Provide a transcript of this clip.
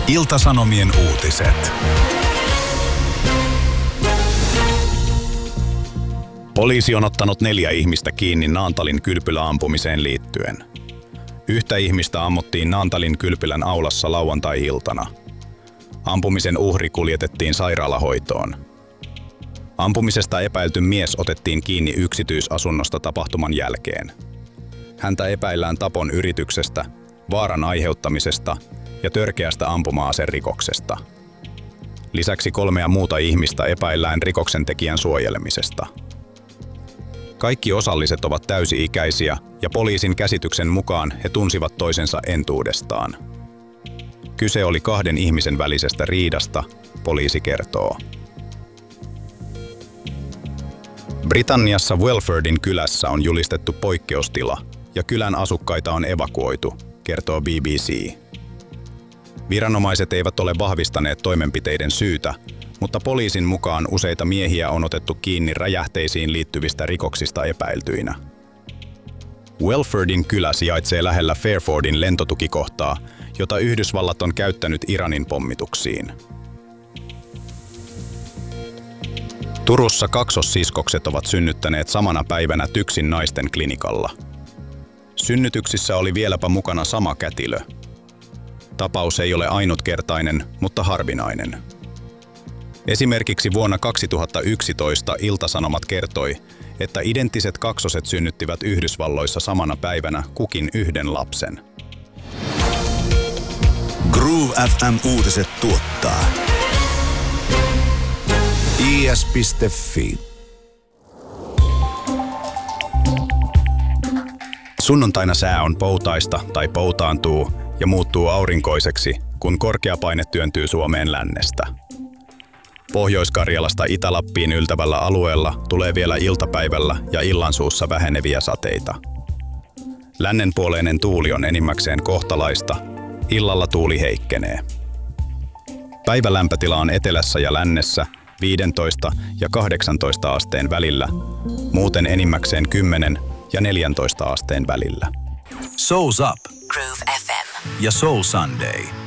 Ilta-Sanomien uutiset. Poliisi on ottanut 4 ihmistä kiinni Naantalin kylpyläampumiseen liittyen. Yhtä ihmistä ammuttiin Naantalin kylpylän aulassa lauantai-iltana. Ampumisen uhri kuljetettiin sairaalahoitoon. Ampumisesta epäilty mies otettiin kiinni yksityisasunnosta tapahtuman jälkeen. Häntä epäillään tapon yrityksestä, vaaran aiheuttamisesta ja törkeästä ampuma-aserikoksesta. Lisäksi 3 muuta ihmistä epäillään rikoksentekijän suojelemisesta. Kaikki osalliset ovat täysi-ikäisiä ja poliisin käsityksen mukaan he tunsivat toisensa entuudestaan. Kyse oli 2 ihmisen välisestä riidasta, poliisi kertoo. Britanniassa Welfordin kylässä on julistettu poikkeustila ja kylän asukkaita on evakuoitu, kertoo BBC. Viranomaiset eivät ole vahvistaneet toimenpiteiden syytä, mutta poliisin mukaan useita miehiä on otettu kiinni räjähteisiin liittyvistä rikoksista epäiltyinä. Welfordin kylä sijaitsee lähellä Fairfordin lentotukikohtaa, jota Yhdysvallat on käyttänyt Iranin pommituksiin. Turussa kaksossiskokset ovat synnyttäneet samana päivänä TYKSin naisten klinikalla. Synnytyksissä oli vieläpä mukana sama kätilö. Tapaus ei ole ainutkertainen, mutta harvinainen. Esimerkiksi vuonna 2011 Ilta-Sanomat kertoi, että identtiset kaksoset synnyttivät Yhdysvalloissa samana päivänä kukin 1 lapsen. Groove FM uutiset tuottaa is.fi. Sunnuntaina sää on poutaista tai poutaantuu ja muuttuu aurinkoiseksi, kun korkeapaine työntyy Suomeen lännestä. Pohjois-Karjalasta Itä-Lappiin yltävällä alueella tulee vielä iltapäivällä ja illansuussa väheneviä sateita. Lännenpuoleinen tuuli on enimmäkseen kohtalaista, illalla tuuli heikkenee. Päivälämpötila on etelässä ja lännessä 15 ja 18 asteen välillä, muuten enimmäkseen 10 ja 14 asteen välillä. Souls Up. Groove FM. Ja Soul Sunday.